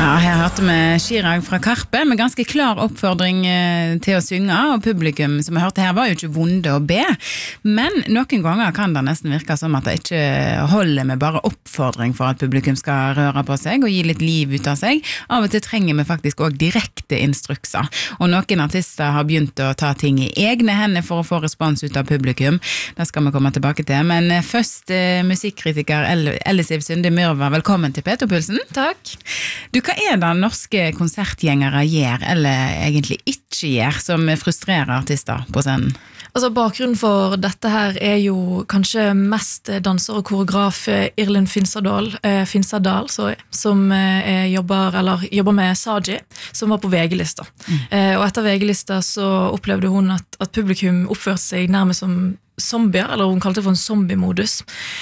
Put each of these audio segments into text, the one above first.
Ja, her hørte vi Chirag fra Karpe med ganske klar oppfordring til å synge, og publikum som jeg hørte her var jo ikke vonde å be, men noen ganger kan det nesten virke som at det ikke holder med bare oppfordring for at publikum skal røre på seg og gi litt liv ut av seg. Av og til trenger vi faktisk også direkte instrukser, og noen artister har begynt å ta ting i egne hender for å få respons ut av publikum. Det skal vi komme tilbake til, men først musikkritiker Ellisiv Sunde Myrva, velkommen til P2-pulsen. Takk. Du, hva det norske konsertgjengere gjør, eller egentlig ikke gjør, som frustrerer artister på scenen? Altså, bakgrunnen for dette her jo kanskje mest danser og koreograf Irlin Finstadal, som jobber med Saji, som var på VG-lista. Og etter VG-lista så opplevde hun at publikum oppførte seg nærmest som zombier, eller hun kalte det for en zombie-modus,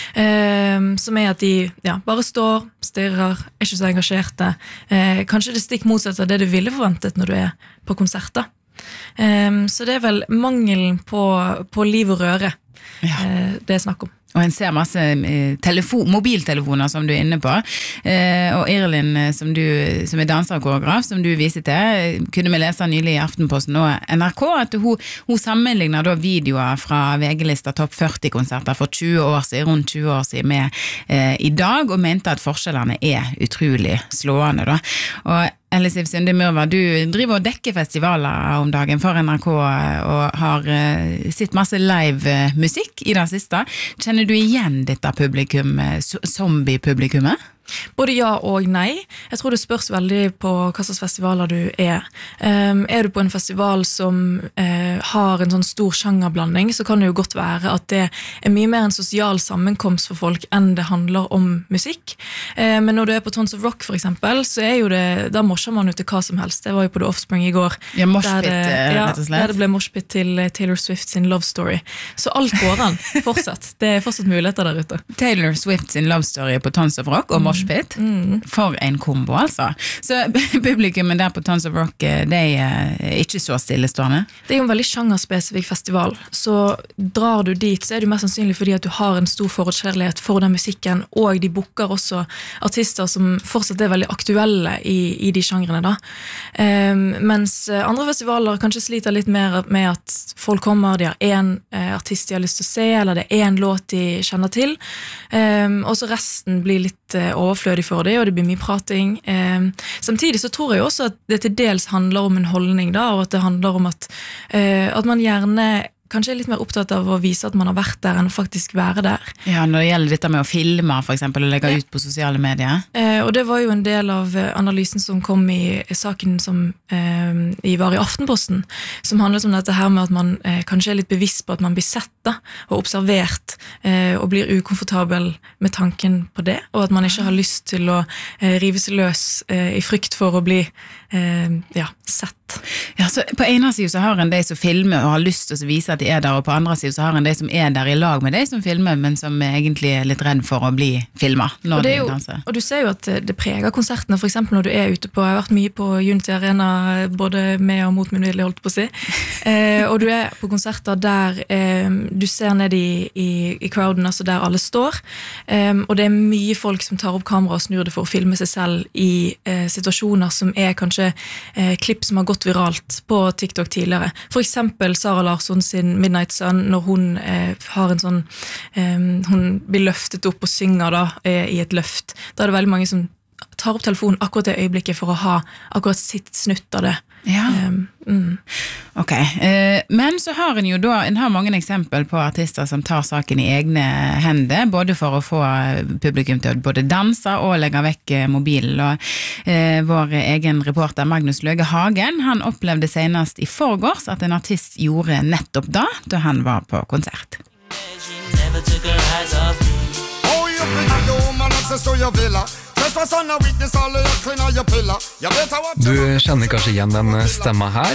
som at de bare står, stirrer, ikke så engasjerte. Kanskje det stikk motsatt av det du ville forventet når du på konserter. Så det vel mangelen på liv og røre det snakk om. Og en ser masse mobiltelefoner som du inne på, og Irlin som danser og koreograf, som du viser til, kunne vi lese nylig i Aftenposten og NRK, at hun sammenligner da videoer fra VG-lista topp 40-konserter for 20 år siden, rundt 20 år siden med i dag, og mente at forskjellene utrolig slående da. Og Ellisiv Sunde Myrva, du driver og dekker festivaler om dagen for NRK og har sett masse live musikk i det siste. Kjenner du igjen dette publikum, zombie-publikummet? Både ja og nei. Jeg tror det spørs veldig på hva slags festivaler du du på en festival som har en sånn stor sjangerblanding, så kan det jo godt være at det mye mer en sosial sammenkomst for folk enn det handler om musikk. Men når du på Tons of Rock for eksempel, så jo det, da morser man ut til hva som helst. Det var jo på The Offspring i går. Ja, morspit, rett og slett. Der det ble morspit til Taylor Swift sin Love Story. Så alt går an, fortsatt. Det fortsatt muligheter der ute. Taylor Swift sin Love Story på Tons of Rock og morspit. For en kombo, altså. Så publikummet der på Tons of Rock, det ikke så stillestående? Det jo en veldig sjangerspesifikk festival, så drar du dit, så det jo mest sannsynlig fordi at du har en stor forkjærlighet for den musikken, og de booker også artister som fortsatt veldig aktuelle i de sjangrene da. Mens andre festivaler kanskje sliter litt mer med at folk kommer, de har en artist de har lyst til å se, eller det en låt de kjenner til, og så resten blir litt overflødig for det, og det blir mye prating. Samtidig så tror jeg også at det til dels handler om en holdning da, og at det handler om at man gjerne kanskje litt mer opptatt av å vise at man har vært der enn å faktisk være der. Ja, når det gjelder dette med å filme for eksempel, og legge ut på sosiale medier. Og det var jo en del av analysen som kom i saken som var i Aftenposten, som handlet om dette her med at man kanskje litt bevisst på at man blir sett da, og observert, og blir ukomfortabel med tanken på det, og at man ikke har lyst til å rive seg løs i frykt for å bli sett. Ja, så på ene siden så har en de som filmer og har lyst til å vise at de der, og på andre siden så har en de som der i lag med de som filmer, men som egentlig litt redd for å bli filmet når de danser. Og du ser jo at det preger konsertene, for eksempel når du ute på, jeg har vært mye på Unity Arena, både med og mot min vilje, holdt på å si, og du på konserter der du ser ned i crowden, altså der alle står, og det mye folk som tar opp kamera og snur det for å filme seg selv i situasjoner som kanskje klipp som har gått viralt på TikTok tidligere. For eksempel Sara Larsson sin Midnight Sun, når hun har en sånn, hun blir løftet opp og synger da, i et løft. Da det veldig mange som tar opp telefonen akkurat det øyeblikket for å ha akkurat sitt snutt av det. Ja. Ok, men så har en jo da, en har mange eksempel på artister som tar saken i egne hender, både for å få publikum til å både danse og legge vekk mobilen, og vår egen reporter Magnus Løge Hagen, han opplevde senest i forgårs at en artist gjorde nettopp da han var på konsert. Du kjenner kanskje igjen den stemmen her.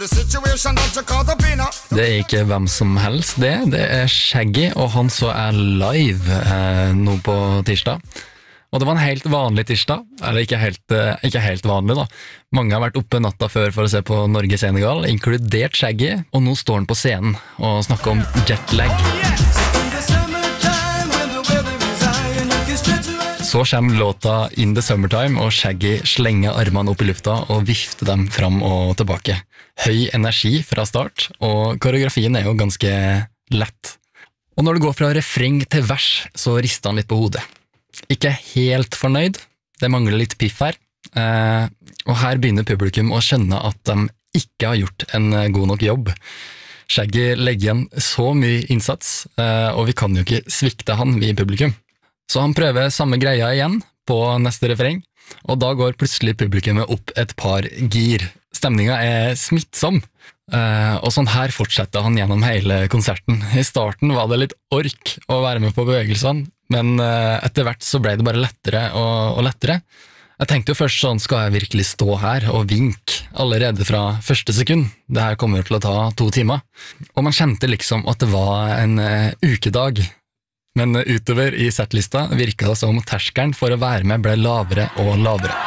Det ikke hvem som helst det Shaggy, og han så live nå på tirsdag. Og det var en helt vanlig tirsdag, eller ikke helt vanlig da. Mange har vært oppe natta før for å se på Norge-Senegal, inkludert Shaggy, og nå står han på scenen og snakker om jetlag. Så kommer låta In the Summertime, og Shaggy slenger armene opp i lufta og vifter dem fram og tilbake. Høy energi fra start, og koreografien er jo ganske lett. Og når det går fra refreng til vers, så rister han litt på hodet. Ikke helt fornøyd, det mangler litt piff her. Og her begynner publikum å skjønne at de ikke har gjort en god nok jobb. Shaggy legger igjen så mye innsats, og vi kan jo ikke svikte han, vi i publikum. Så han prøver samme greia igjen på neste refreng, og da går plutselig publikummet opp et par gir. Stemninga er smittsom, og sånn her fortsetter han gjennom hele konserten. I starten var det litt ork å være med på bevegelsene, men etter hvert så ble det bare lettere og lettere. Jeg tenkte jo først sånn, skal jeg virkelig stå her og vinke allerede fra første sekund? Det her kommer til å ta 2 timer. Og man kjente liksom at det var en ukedag. Men utover i settlista virket det som terskelen for å være med ble lavere og lavere.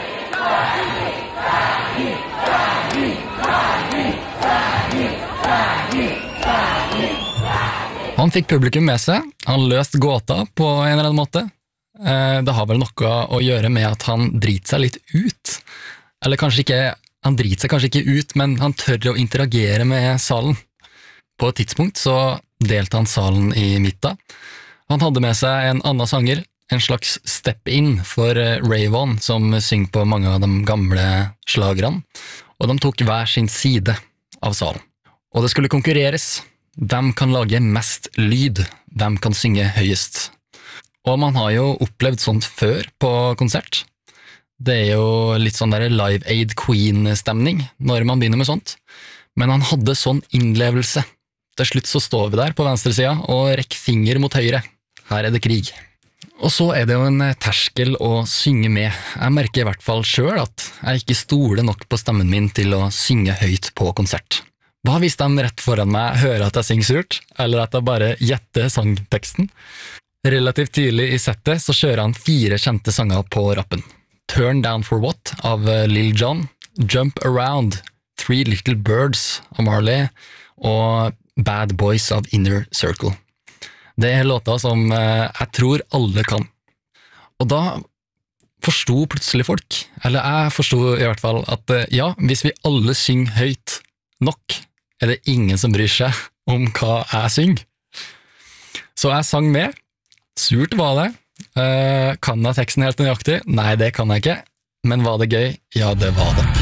Han fikk publikum med seg, han løste gåta på en eller annen måte. Det har vel noe å gjøre med at han driter seg litt ut. Eller kanskje ikke, han driter seg kanskje ikke ut, men han tør å interagere med salen. På et tidspunkt så delte han salen i midten. Han hadde med seg en annen sanger, en slags step-in for Ray Vaughan, som synger på mange av de gamle slagerne, og de tok hver sin side av salen. Og det skulle konkurreres. Hvem kan lage mest lyd? Hvem kan synge høyest? Og man har jo opplevd sånt før på konsert. Det er jo litt sånn der Live Aid Queen-stemning når man begynner med sånt. Men han hadde sånn innlevelse. Til slutt så står vi der på venstre sida og rekker finger mot høyre. Her er det krig. Og så er det jo en terskel å synge med. Jeg merker i hvert fall selv at jeg ikke stoler nok på stemmen min til å synge høyt på konsert. Hva hvis de rett foran meg hører at jeg synger surt, eller at jeg bare gjetter sangteksten? Relativt tidlig i settet så kjører han 4 kjente sanger på rappen. Turn Down For What av Lil Jon, Jump Around, Three Little Birds av Marley og Bad Boys av Inner Circle. Det er låter som jeg tror alle kan. Og da forsto plutselig folk, eller jeg forsto i hvert fall, at ja, hvis vi alle synger høyt nok, er det ingen som bryr seg om hva jeg synger. Så jeg sang med. Surt var det. Kan jeg teksten helt nøyaktig? Nei, det kan jeg ikke. Men var det gøy? Ja, det var det.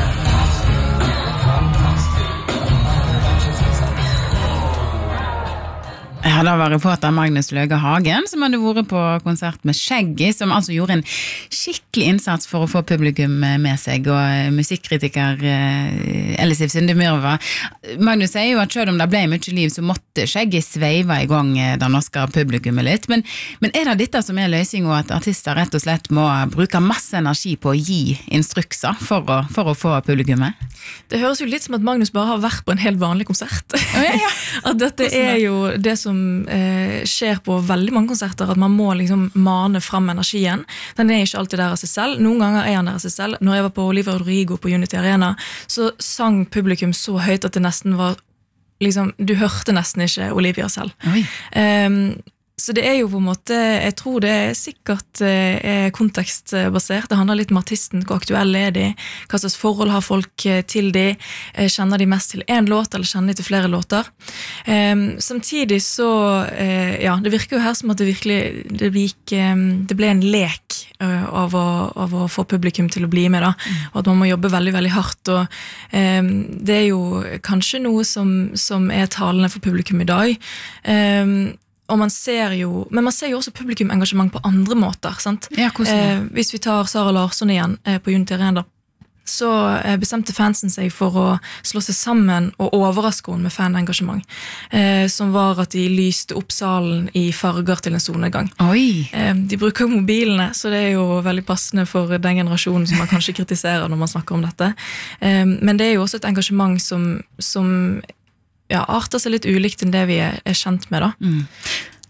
Jeg hadde vært reporter Magnus Løge Hagen, som hadde vært på konsert med Shaggy, som altså gjorde en skikkelig innsats for å få publikum med seg, og musikkritiker Elisif Sindemyrva. Magnus sier jo at selv om det ble mye liv, så måtte Shaggy sveive i gang det norske publikummet litt. Men er det dette som er løsningen, at artister rett og slett må bruke masse energi på å gi instrukser for å få publikummet? Det høres jo litt som at Magnus bare har vært på en helt vanlig konsert. Ja. At dette er jo det som skjer på veldig mange konserter, at man må liksom mane frem energien. Den er ikke alltid der av seg selv. Noen ganger er han der av seg selv. Når jeg var på Olivia Rodrigo på Unity Arena, så sang publikum så høyt at det nesten var liksom, du hørte nesten ikke Olivia selv. Så det er jo på en måte, jeg tror det er sikkert kontekstbasert. Det handler litt om artisten, hvor aktuelle er de, hva slags forhold har folk til de, kjenner de mest til en låt, eller kjenner de til flere låter. Samtidig så, ja, det virker jo her som at det virkelig, det ble en lek av å få publikum til å bli med da, og at man må jobbe veldig, veldig hardt, og det er jo kanskje noe som er talende for publikum i dag, og man ser jo også publikumengasjement på andre måter, sant? Ja, hvis vi tar Sara Larsson igjen på Unity Arena, så bestemte fansen seg for å slå seg sammen og overraske henne med fanengasjement, som var at de lyste opp salen i farger til en solnedgang. De bruker mobilene, så det er jo veldig passende for den generasjonen som man kanskje kritiserer når man snakker om dette. Men det er jo også et engasjement som arter seg litt ulikt enn det vi er kjent med da.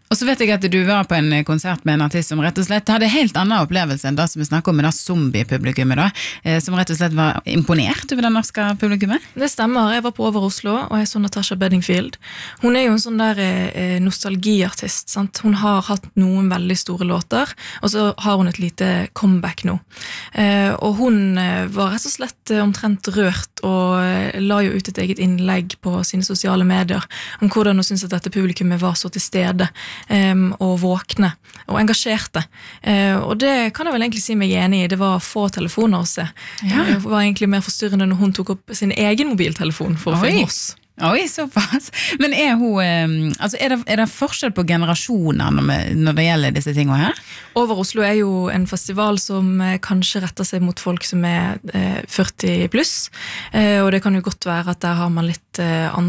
Og så vet jeg at du var på en konsert med en artist som rett og slett hadde helt annen opplevelse enn det som vi snakker om med det zombie-publikummet da, som rett og slett var imponert over det norske publikummet. Det stemmer, jeg var på Over Oslo, og jeg så Natasha Bedingfield. Hun jo en sånn der nostalgiartist, sant? Hun har hatt noen veldig store låter, og så har hun et lite comeback nå. Og hun var rett og slett omtrent rørt, og la jo ut et eget innlegg på sine sosiale medier om hvordan hun synes at dette publikummet var så til stede, og våkne og engasjerte, og det kan jeg vel egentlig si meg enig i. Det var få telefoner å se. Det var egentlig mer forstyrrende når hun tok opp sin egen mobiltelefon for å filme oss. Oi, såpass. Men hun, altså er det forskjell på generasjoner når det gjelder disse tingene her? Over Oslo jo en festival som kanskje retter seg mot folk som 40 pluss, og det kan jo godt være at der har man litt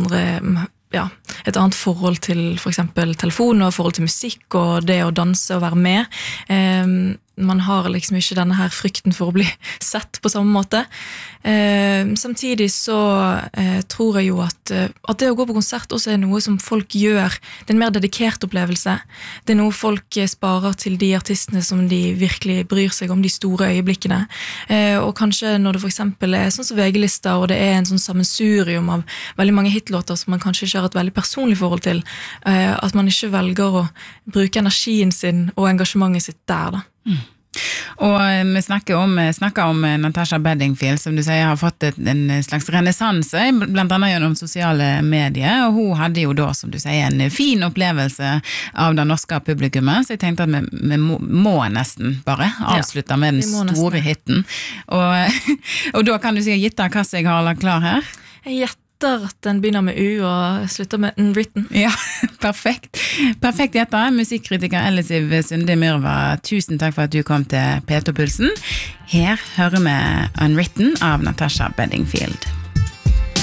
et annet forhold til for eksempel telefon og forhold til musikk og det å danse og være med. Man har liksom ikke denne her frykten for å bli sett på samme måte. Samtidig så tror jeg jo at det å gå på konsert også noe som folk gjør. Det en mer dedikert opplevelse. Det noe folk sparer til de artistene som de virkelig bryr seg om, de store øyeblikkene. Og kanskje når det for eksempel sånn som VG-lista, og det en sånn sammensurium av veldig mange hitlåter som man kanskje ikke har et veldig personlig forhold til, at man ikke velger å bruke energien sin og engasjementet sitt der da. Og vi snakker om Natasha Bedingfield, som du sier har fått en slags renessanse, blant annet gjennom sosiale medier, og hun hadde jo da, som du sier, en fin opplevelse av det norske publikummet, så jeg tenkte at vi må nesten bare avslutte med den store hitten. Og da kan du si gitt hva jeg har lagt klar her? Gjett at den begynner med U og slutter med Unwritten. Ja, perfekt. Perfekt gjetta. Musikkritiker Ellisiv Sunde Myrva, tusen takk for at du kom til P2-pulsen. Her hører vi Unwritten av Natasha Bedingfield.